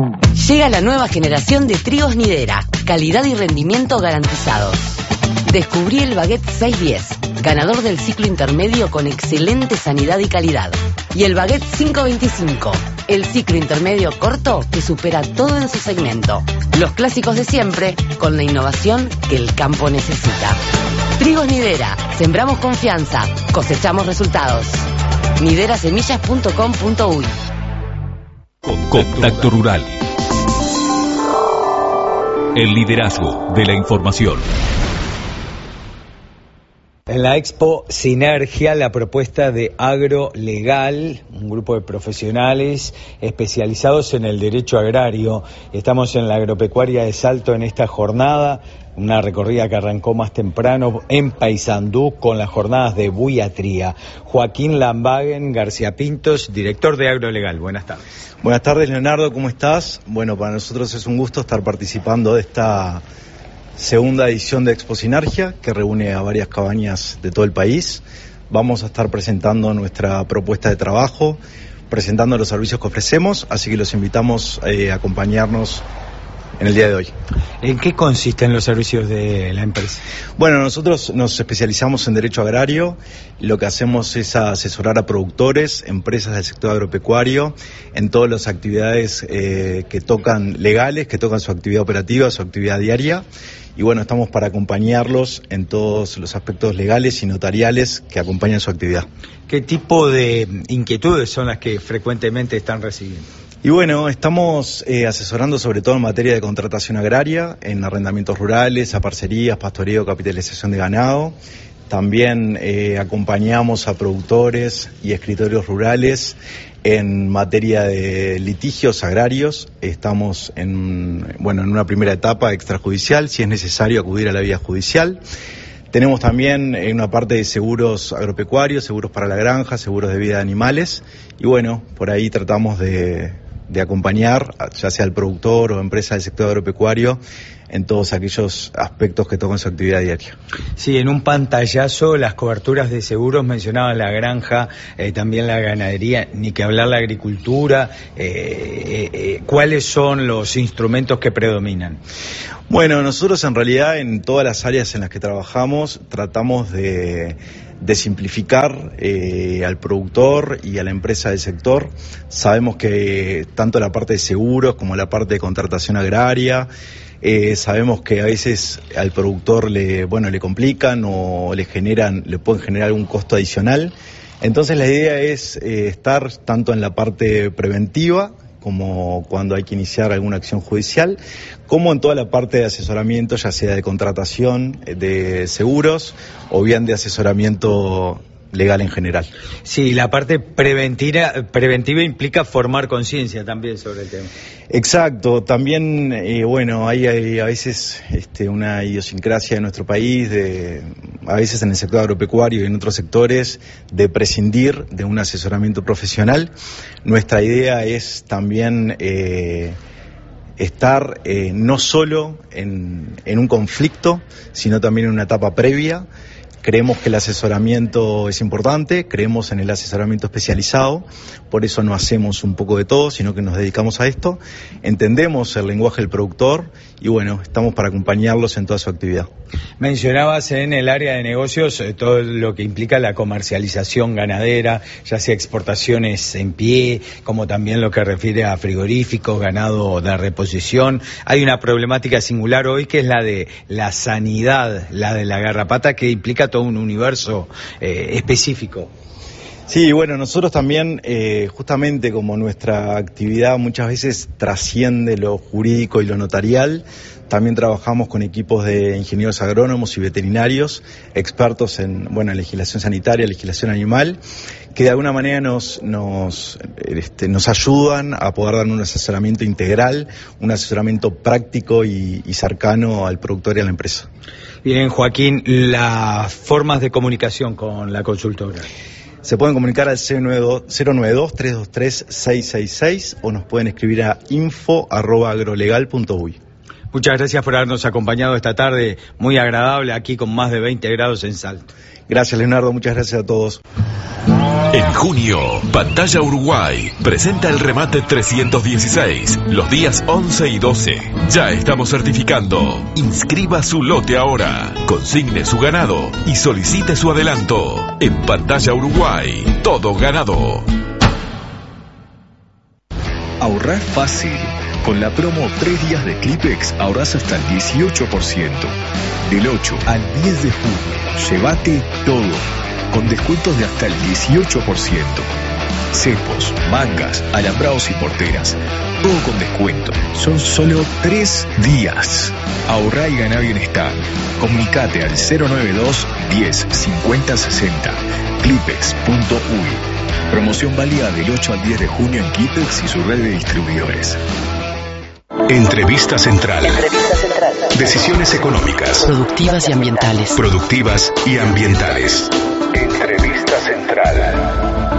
Llega la nueva generación de trigos Nidera, calidad y rendimiento garantizados. Descubrí el Baguette 610, ganador del ciclo intermedio con excelente sanidad y calidad. Y el Baguette 525, el ciclo intermedio corto que supera todo en su segmento. Los clásicos de siempre, con la innovación que el campo necesita. Trigos Nidera, sembramos confianza, cosechamos resultados. niderasemillas.com.uy. Contacto Rural. El liderazgo de la información. En la Expo Sinergia, la propuesta de Agrolegal, un grupo de profesionales especializados en el derecho agrario. Estamos en la agropecuaria de Salto en esta jornada, una recorrida que arrancó más temprano en Paysandú con las jornadas de buiatría. Joaquín Lambagen García Pintos, director de Agrolegal. Buenas tardes. Buenas tardes, Leonardo, ¿cómo estás? Bueno, para nosotros es un gusto estar participando de esta segunda edición de Expo Sinergia, que reúne a varias cabañas de todo el país. Vamos a estar presentando nuestra propuesta de trabajo, presentando los servicios que ofrecemos, así que los invitamos a acompañarnos en el día de hoy. ¿En qué consisten los servicios de la empresa? Bueno, nosotros nos especializamos en derecho agrario. Lo que hacemos es asesorar a productores, empresas del sector agropecuario, en todas las actividades que tocan legales, que tocan su actividad operativa, su actividad diaria. Y bueno, estamos para acompañarlos en todos los aspectos legales y notariales que acompañan su actividad. ¿Qué tipo de inquietudes son las que frecuentemente están recibiendo? Y bueno, estamos asesorando sobre todo en materia de contratación agraria, en arrendamientos rurales, a parcerías, pastoreo, capitalización de ganado. También acompañamos a productores y escritorios rurales en materia de litigios agrarios. Estamos en una primera etapa extrajudicial, si es necesario acudir a la vía judicial. Tenemos también una parte de seguros agropecuarios, seguros para la granja, seguros de vida de animales. Y bueno, por ahí tratamos de acompañar, ya sea al productor o empresa del sector agropecuario, en todos aquellos aspectos que tocan su actividad diaria. Sí, en un pantallazo las coberturas de seguros mencionaban la granja, también la ganadería, ni que hablar la agricultura. ¿Cuáles son los instrumentos que predominan? Bueno, nosotros en realidad en todas las áreas en las que trabajamos tratamos de simplificar al productor y a la empresa del sector. Sabemos que tanto la parte de seguros como la parte de contratación agraria, sabemos que a veces al productor le complican o le pueden generar algún costo adicional. Entonces la idea es estar tanto en la parte preventiva, como cuando hay que iniciar alguna acción judicial, como en toda la parte de asesoramiento, ya sea de contratación de seguros o bien de asesoramiento legal en general. Sí, la parte preventiva implica formar conciencia también sobre el tema. Exacto, también hay a veces una idiosincrasia de nuestro país, a veces en el sector agropecuario y en otros sectores, de prescindir de un asesoramiento profesional. Nuestra idea es también estar no solo en un conflicto, sino también en una etapa previa. Creemos que el asesoramiento es importante, creemos en el asesoramiento especializado, por eso no hacemos un poco de todo, sino que nos dedicamos a esto, entendemos el lenguaje del productor y bueno, estamos para acompañarlos en toda su actividad. Mencionabas en el área de negocios todo lo que implica la comercialización ganadera, ya sea exportaciones en pie, como también lo que refiere a frigoríficos, ganado de reposición. Hay una problemática singular hoy que es la de la sanidad, la de la garrapata, que implica todo un universo específico. Sí, bueno, nosotros también, justamente como nuestra actividad muchas veces trasciende lo jurídico y lo notarial, también trabajamos con equipos de ingenieros agrónomos y veterinarios, expertos en legislación sanitaria, legislación animal, que de alguna manera nos ayudan a poder dar un asesoramiento integral, un asesoramiento práctico y cercano al productor y a la empresa. Bien, Joaquín, las formas de comunicación con la consultora. Se pueden comunicar al 092-323-666 o nos pueden escribir a info@agrolegal.uy. Muchas gracias por habernos acompañado esta tarde, muy agradable aquí con más de 20 grados en Salto. Gracias, Leonardo, muchas gracias a todos. En junio, Pantalla Uruguay presenta el remate 316, los días 11 y 12. Ya estamos certificando. Inscriba su lote ahora, consigne su ganado y solicite su adelanto. En Pantalla Uruguay, todo ganado. Ahorrar fácil. Con la promo 3 días de Clipex ahorras hasta el 18%. Del 8 al 10 de junio, llévate todo, con descuentos de hasta el 18%. Cepos, mangas, alambrados y porteras, todo con descuento. Son solo 3 días. Ahorrá y ganá bienestar. Comunicate al 092 10 50 60. Clipex.uy. Promoción válida del 8 al 10 de junio en Clipex y su red de distribuidores. Entrevista Central. Decisiones económicas. Productivas y ambientales. Productivas y ambientales. Entrevista Central.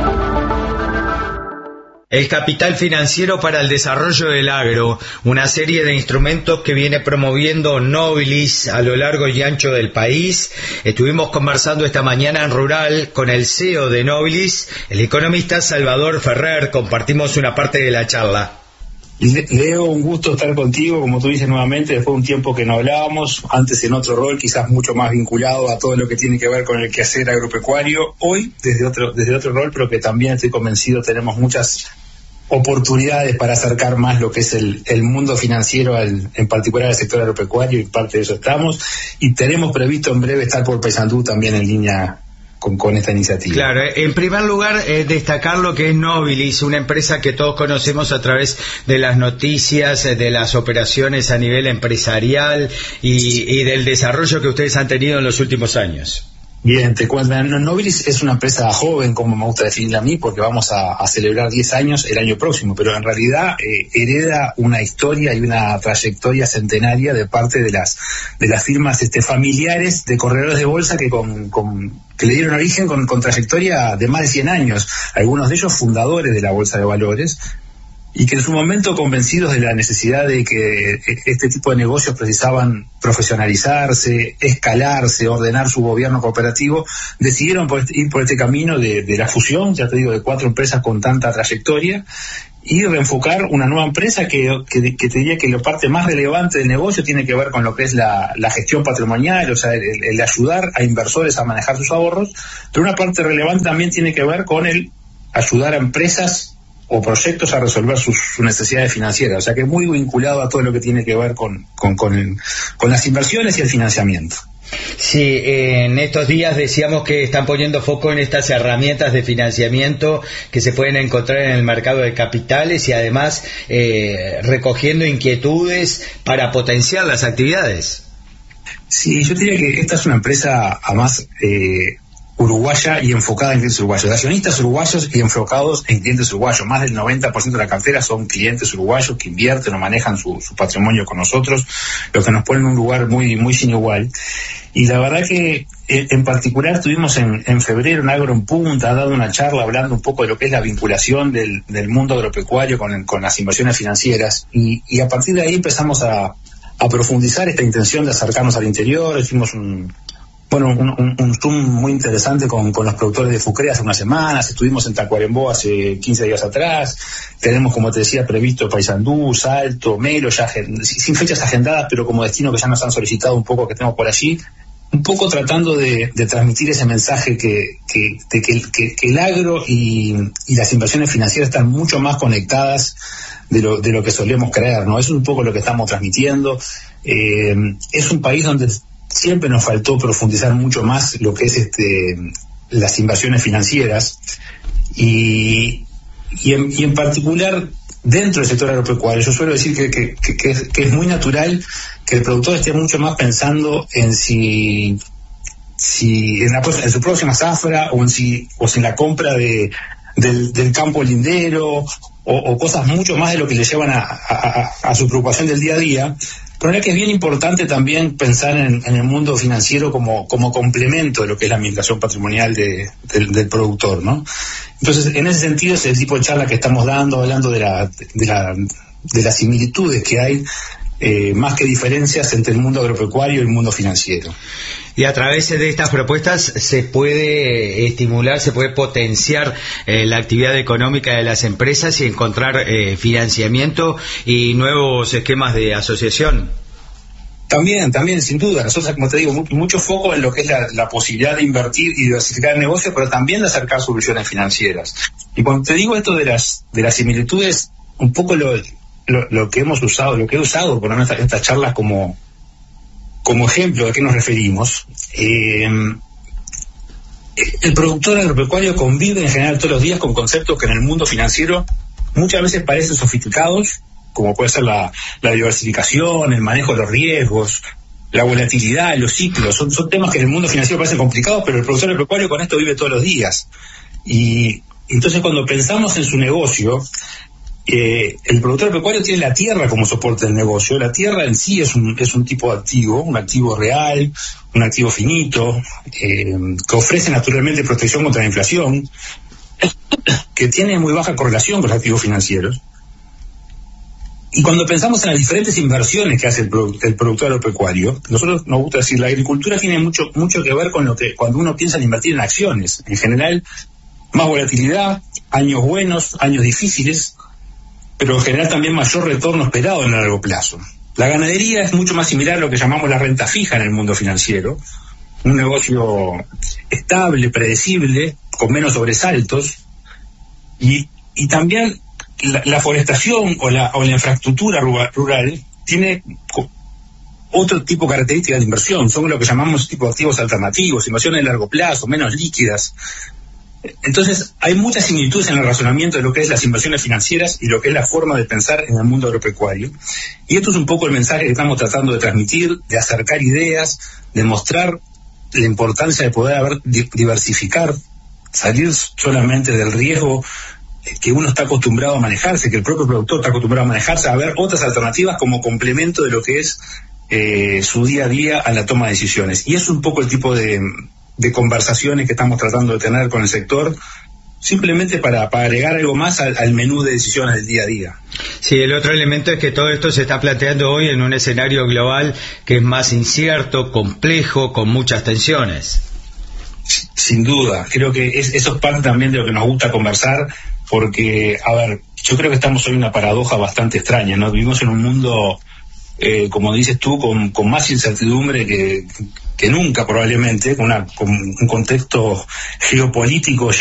El capital financiero para el desarrollo del agro, una serie de instrumentos que viene promoviendo Nobilis a lo largo y ancho del país. Estuvimos conversando esta mañana en Rural con el CEO de Nobilis, el economista Salvador Ferrer. Compartimos una parte de la charla. Leo, un gusto estar contigo, como tú dices nuevamente, después de un tiempo que no hablábamos, antes en otro rol, quizás mucho más vinculado a todo lo que tiene que ver con el quehacer agropecuario, hoy desde otro rol, pero que también estoy convencido tenemos muchas oportunidades para acercar más lo que es el mundo financiero, en particular el sector agropecuario, y parte de eso estamos, y tenemos previsto en breve estar por Paysandú también en línea con esta iniciativa. Claro, en primer lugar, destacar lo que es Nobilis, una empresa que todos conocemos a través de las noticias, de las operaciones a nivel empresarial y del desarrollo que ustedes han tenido en los últimos años. Bien, te cuento. Nobilis es una empresa joven, como me gusta definirla a mí, porque vamos a celebrar 10 años el año próximo, pero en realidad hereda una historia y una trayectoria centenaria de parte de las firmas familiares de corredores de bolsa que le dieron origen con trayectoria de más de 100 años, algunos de ellos fundadores de la Bolsa de Valores, y que en su momento, convencidos de la necesidad de que este tipo de negocios precisaban profesionalizarse, escalarse, ordenar su gobierno cooperativo, decidieron ir por este camino de la fusión, ya te digo, de 4 empresas con tanta trayectoria, y reenfocar una nueva empresa que te diría que la parte más relevante del negocio tiene que ver con lo que es la gestión patrimonial, o sea, el ayudar a inversores a manejar sus ahorros, pero una parte relevante también tiene que ver con el ayudar a empresas o proyectos a resolver sus necesidades financieras, o sea que es muy vinculado a todo lo que tiene que ver con las inversiones y el financiamiento. Sí, en estos días decíamos que están poniendo foco en estas herramientas de financiamiento que se pueden encontrar en el mercado de capitales y además recogiendo inquietudes para potenciar las actividades. Sí, yo diría que esta es una empresa además uruguaya y enfocada en clientes uruguayos, de accionistas uruguayos y enfocados en clientes uruguayos. Más del 90% de la cartera son clientes uruguayos que invierten o manejan su patrimonio con nosotros, lo que nos pone en un lugar muy, muy sin igual. Y la verdad que en particular estuvimos en febrero en Agro en Punta, dando una charla hablando un poco de lo que es la vinculación del mundo agropecuario con las inversiones financieras, y a partir de ahí empezamos a profundizar esta intención de acercarnos al interior. Hicimos un Zoom muy interesante con los productores de Fucre hace unas semanas. Estuvimos en Tacuarembó hace 15 días atrás. Tenemos, como te decía, previsto Paysandú, Salto, Melo, ya sin fechas agendadas, pero como destino que ya nos han solicitado un poco que estemos por allí. Un poco tratando de transmitir ese mensaje que el agro y las inversiones financieras están mucho más conectadas de lo que solemos creer, ¿no? Eso es un poco lo que estamos transmitiendo. Es un país donde siempre nos faltó profundizar mucho más lo que es las inversiones financieras y en particular dentro del sector agropecuario. Yo suelo decir que es muy natural que el productor esté mucho más pensando en si en su próxima zafra o en la compra del campo lindero o cosas mucho más de lo que le llevan a su preocupación del día a día. Pero es que es bien importante también pensar en el mundo financiero como complemento de lo que es la administración patrimonial del productor, ¿no? Entonces, en ese sentido, es el tipo de charla que estamos dando, hablando de las similitudes que hay más que diferencias entre el mundo agropecuario y el mundo financiero. Y a través de estas propuestas se puede estimular, se puede potenciar la actividad económica de las empresas y encontrar financiamiento y nuevos esquemas de asociación. También, sin duda. Nosotros, como te digo, mucho foco en lo que es la posibilidad de invertir y diversificar el negocio, pero también de acercar soluciones financieras. Y cuando te digo esto de las similitudes, un poco lo que hemos usado, lo que he usado por esta charla como ejemplo de qué nos referimos. El productor agropecuario convive en general todos los días con conceptos que en el mundo financiero muchas veces parecen sofisticados, como puede ser la diversificación, el manejo de los riesgos, la volatilidad, los ciclos. Son temas que en el mundo financiero parecen complicados, pero el productor agropecuario con esto vive todos los días. Y entonces cuando pensamos en su negocio, el productor agropecuario tiene la tierra como soporte del negocio. La tierra en sí es un tipo de activo, un activo real, un activo finito, que ofrece naturalmente protección contra la inflación, que tiene muy baja correlación con los activos financieros. Y cuando pensamos en las diferentes inversiones que hace el productor agropecuario, nosotros nos gusta decir, la agricultura tiene mucho que ver con lo que cuando uno piensa en invertir en acciones. En general, más volatilidad, años buenos, años difíciles, pero en general también mayor retorno esperado en el largo plazo. La ganadería es mucho más similar a lo que llamamos la renta fija en el mundo financiero, un negocio estable, predecible, con menos sobresaltos, y también la forestación o la infraestructura rural tiene otro tipo de características de inversión, son lo que llamamos tipo de activos alternativos, inversiones de largo plazo, menos líquidas. Entonces, hay muchas similitudes en el razonamiento de lo que es las inversiones financieras y lo que es la forma de pensar en el mundo agropecuario. Y esto es un poco el mensaje que estamos tratando de transmitir, de acercar ideas, de mostrar la importancia de poder diversificar, salir solamente del riesgo que uno está acostumbrado a manejarse, que el propio productor está acostumbrado a manejarse, a ver otras alternativas como complemento de lo que es su día a día a la toma de decisiones. Y es un poco el tipo de conversaciones que estamos tratando de tener con el sector, simplemente para agregar algo más al menú de decisiones del día a día. Sí, el otro elemento es que todo esto se está planteando hoy en un escenario global que es más incierto, complejo, con muchas tensiones. Sin duda, creo que eso es parte también de lo que nos gusta conversar, porque, a ver, yo creo que estamos hoy en una paradoja bastante extraña, ¿no? Vivimos en un mundo, como dices tú, con más incertidumbre que nunca probablemente, con un contexto geopolítico